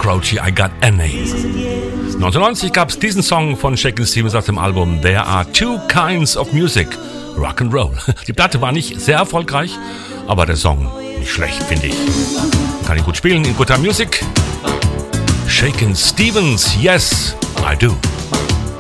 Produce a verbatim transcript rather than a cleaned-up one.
Croce, I Got a Name. neunzehnhundertneunzig gab es diesen Song von Shakin' Stevens aus dem Album There Are Two Kinds of Music, Rock'n'Roll. Die Platte war nicht sehr erfolgreich, aber der Song nicht schlecht, finde ich. Kann ich gut spielen in guter Musik. Shakin' Stevens, yes, I do.